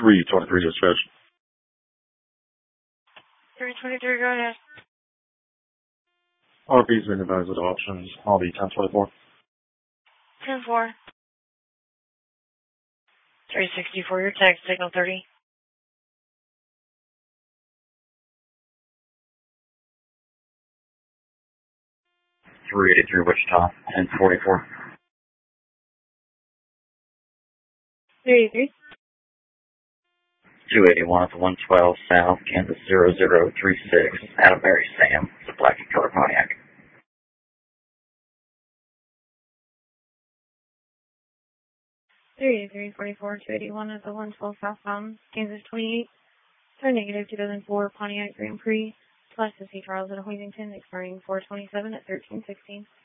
323 dispatch. 323, go ahead. RP's been advised with options. I'll be 1024. 10-4. 364, your text, signal 30. .383 Wichita, 1044. 383. 281 at the 112 South, Kansas 0036, out of Mary Sam. It's a black and color Pontiac. 383-44, 281 at the 112 southbound, Kansas 28. Turn negative 2004 Pontiac Grand Prix, /C Charles at Hoisington, expiring 427 at 1316.